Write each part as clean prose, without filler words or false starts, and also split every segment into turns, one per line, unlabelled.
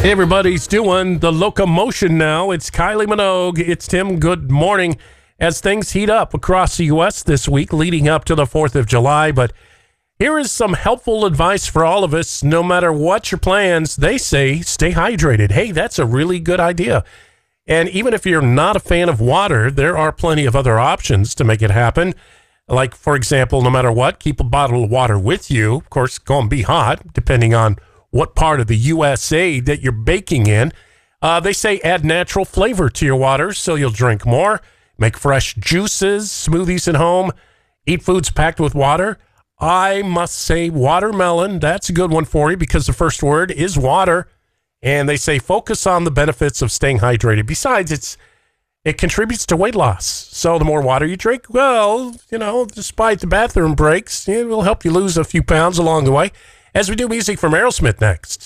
Hey, everybody's doing the locomotion now. It's Kylie Minogue. It's Tim. Good morning. As things heat up across the U.S. this week leading up to the 4th of July. But here is some helpful advice for all of us. No matter what your plans, they say stay hydrated. Hey, that's a really good idea. And even if you're not a fan of water, there are plenty of other options to make it happen. Like, for example, no matter what, keep a bottle of water with you. Of course, it's going to be hot, depending on what part of the USA that you're baking in. They say add natural flavor to your water so you'll drink more. Make fresh juices, smoothies at home. Eat foods packed with water. I must say watermelon, that's a good one for you because the first word is water. And they say focus on the benefits of staying hydrated. Besides, it contributes to weight loss. So the more water you drink, well, despite the bathroom breaks, it will help you lose a few pounds along the way. As we do music from Aerosmith next.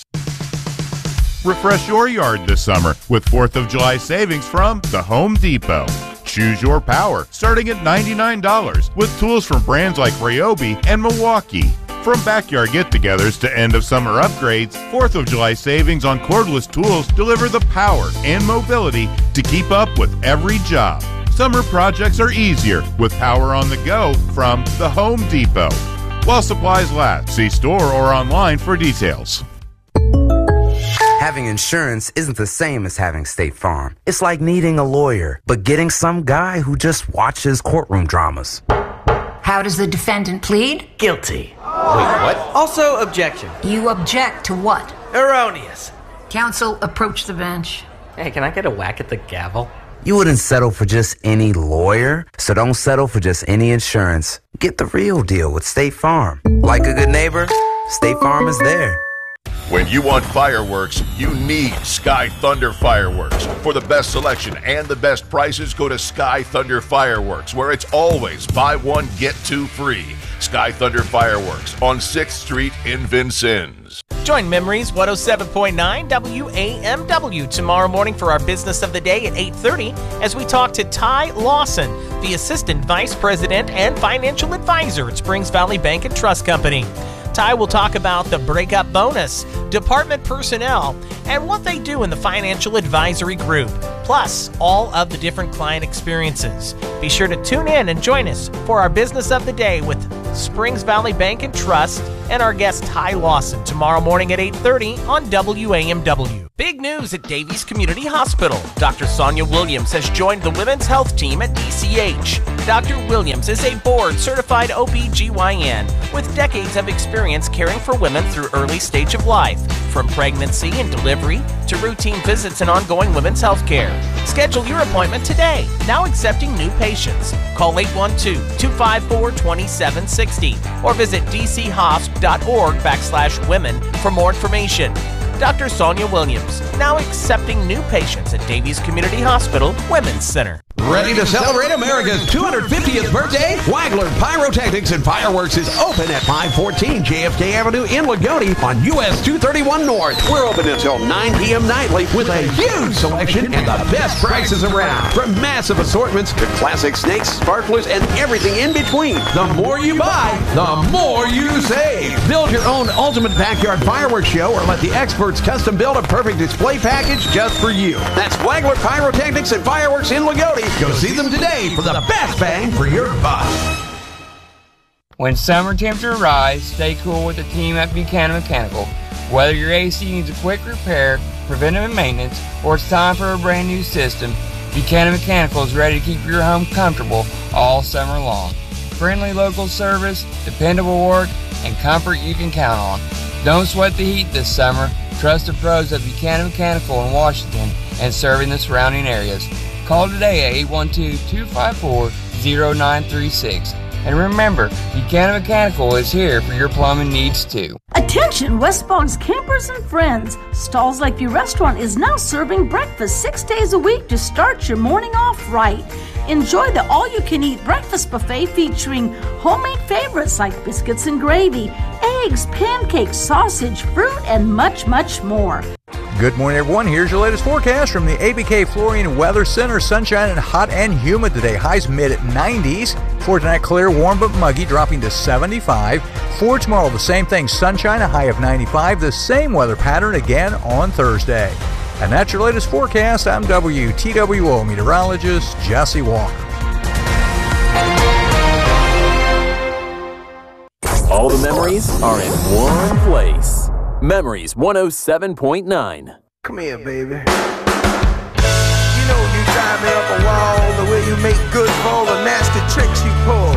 Refresh your yard this summer with 4th of July savings from the Home Depot. Choose your power, starting at $99, with tools from brands like Ryobi and Milwaukee. From backyard get-togethers to end-of-summer upgrades, 4th of July savings on cordless tools deliver the power and mobility to keep up with every job. Summer projects are easier with power on the go from the Home Depot. While supplies last, see store or online for details.
Having insurance isn't the same as having State Farm. It's like needing a lawyer, but getting some guy who just watches courtroom dramas.
How does the defendant plead?
Guilty. Wait, what? Also, objection.
You object to what?
Erroneous.
Counsel, approach the bench.
Hey, can I get a whack at the gavel?
You wouldn't settle for just any lawyer, so don't settle for just any insurance. Get the real deal with State Farm. Like a good neighbor, State Farm is there.
When you want fireworks, you need Sky Thunder Fireworks. For the best selection and the best prices, go to Sky Thunder Fireworks, where it's always buy one, get two free. Sky Thunder Fireworks on 6th Street in Vincennes.
Join Memories 107.9 WAMW tomorrow morning for our Business of the Day at 8:30 as we talk to Ty Lawson, the Assistant Vice President and Financial Advisor at Springs Valley Bank and Trust Company. Ty will talk about the breakup bonus, department personnel, and what they do in the financial advisory group, plus all of the different client experiences. Be sure to tune in and join us for our Business of the Day with Springs Valley Bank and Trust and our guest Ty Lawson tomorrow morning at 8:30 on WAMW. Big news at Davies Community Hospital. Dr. Sonia Williams has joined the women's health team at DCH. Dr. Williams is a board-certified OB/GYN with decades of experience caring for women through early stage of life, from pregnancy and delivery to routine visits and ongoing women's health care. Schedule your appointment today. Now accepting new patients. Call 812-254-2760 or visit dchosp.org/women for more information. Dr. Sonia Williams, now accepting new patients at Davies Community Hospital Women's Center.
Ready to celebrate America's 250th birthday? Wagler Pyrotechnics and Fireworks is open at 514 JFK Avenue in Lagodi on US 231 North. We're open until 9 p.m. nightly with a huge selection and the best prices around. From massive assortments to classic snakes, sparklers, and everything in between. The more you buy, the more you save. Build your own ultimate backyard fireworks show or let the experts custom build a perfect display package just for you. That's Wagler Pyrotechnics and Fireworks in Lagodi. Go see them today for the best bang for your buck.
When summer temperatures rise, stay cool with the team at Buchanan Mechanical. Whether your AC needs a quick repair, preventive maintenance, or it's time for a brand new system, Buchanan Mechanical is ready to keep your home comfortable all summer long. Friendly local service, dependable work, and comfort you can count on. Don't sweat the heat this summer. Trust the pros at Buchanan Mechanical in Washington and serving the surrounding areas. Call today at 812-254-0936. And remember, Buchanan Mechanical is here for your plumbing needs too.
Attention West Boggs campers and friends. Stalls Lakeview Restaurant is now serving breakfast 6 days a week to start your morning off right. Enjoy the all-you-can-eat breakfast buffet featuring homemade favorites like biscuits and gravy, eggs, pancakes, sausage, fruit, and much, much more.
Good morning, everyone. Here's your latest forecast from the ABK Flooring Weather Center. Sunshine and hot and humid today. Highs mid-90s. For tonight, clear, warm but muggy, dropping to 75. For tomorrow, the same thing, sunshine, a high of 95. The same weather pattern again on Thursday. And that's your latest forecast. I'm WTWO meteorologist Jesse Walker.
All the memories are in one place. Memories 107.9.
Come here, baby. You know you drive me up a wall, the way you make good for all the nasty tricks you pull.